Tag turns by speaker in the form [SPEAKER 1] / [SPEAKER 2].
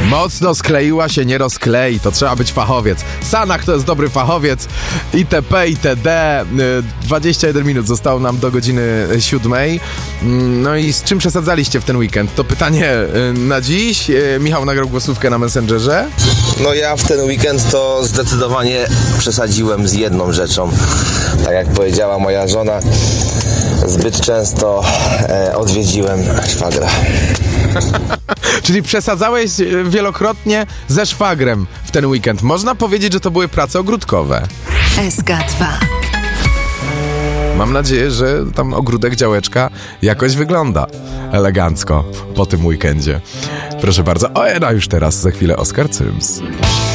[SPEAKER 1] Mocno skleiła się, nie rozklei, to trzeba być fachowiec. Sanach to jest dobry fachowiec. ITP, itd. 21 minut zostało nam do godziny 7. No i z czym przesadzaliście w ten weekend? To pytanie na dziś. Michał nagrał głosówkę na Messengerze.
[SPEAKER 2] No ja w ten weekend to zdecydowanie przesadziłem z jedną rzeczą. Tak jak powiedziała moja żona, zbyt często odwiedziłem szwagra.
[SPEAKER 1] Czyli przesadzałeś wielokrotnie ze szwagrem w ten weekend. Można powiedzieć, że to były prace ogródkowe.
[SPEAKER 3] SK2.
[SPEAKER 1] Mam nadzieję, że tam ogródek, działeczka jakoś wygląda elegancko po tym weekendzie. Proszę bardzo. A już teraz, za chwilę Oskar Cyms.